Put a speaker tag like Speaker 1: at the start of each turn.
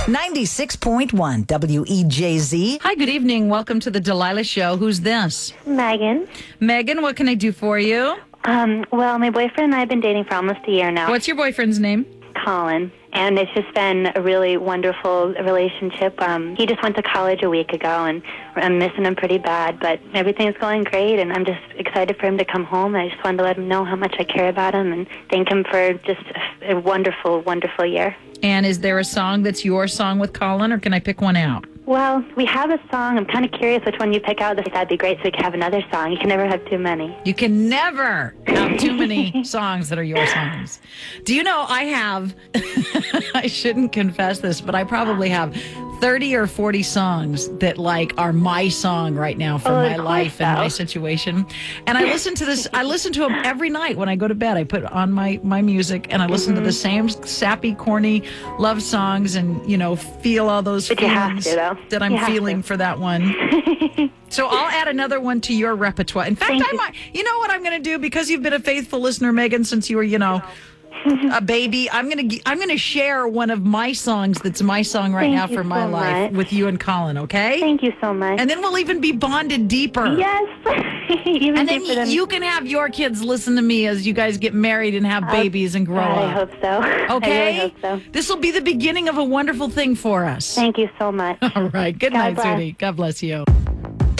Speaker 1: 96.1 WEJZ.
Speaker 2: Hi, good evening. Welcome to the Delilah Show. Who's this?
Speaker 3: Megan.
Speaker 2: Megan, what can I do for you?
Speaker 3: Well, my boyfriend and I have been dating for almost a year now.
Speaker 2: What's your boyfriend's name?
Speaker 3: Colin. And it's just been a really wonderful relationship. He just went to college a week ago, and I'm missing him pretty bad, but everything's going great, and I'm just excited for him to come home. I just wanted to let him know how much I care about him and thank him for just a wonderful, wonderful year.
Speaker 2: And is there a song that's your song with Colin, or can I pick one out?
Speaker 3: Well, we have a song. I'm kind of curious which one you pick out. That'd be great so we could have another song. You can never have too many.
Speaker 2: You can never have too many songs that are your songs. Do you know I have, I shouldn't confess this, but I probably have 30 or 40 songs that are my song right now for my life and my situation. And I listen to this, I listen to them every night when I go to bed. I put on my music and I listen to the same sappy, corny love songs and, feel all those feelings that I'm feeling for that one. So I'll add another one to your repertoire. In fact, I might, you know what I'm going to do? Because you've been a faithful listener, Megan, since you were, a baby, I'm gonna share one of my songs that's my song right now for my life with you and Colin, okay?
Speaker 3: Thank you so much.
Speaker 2: And then we'll even be bonded deeper.
Speaker 3: Yes.
Speaker 2: And then you can have your kids listen to me as you guys get married and have babies and grow up.
Speaker 3: I hope so.
Speaker 2: Okay?
Speaker 3: I really hope so.
Speaker 2: This will be the beginning of a wonderful thing for us.
Speaker 3: Thank you so much.
Speaker 2: All right. Good night,
Speaker 3: bless.
Speaker 2: sweetie. God bless you.